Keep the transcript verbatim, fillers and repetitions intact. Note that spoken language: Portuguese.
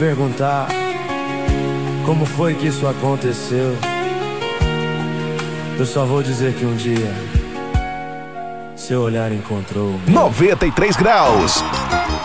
perguntar como foi que isso aconteceu, eu só vou dizer que um dia seu olhar encontrou noventa e três graus.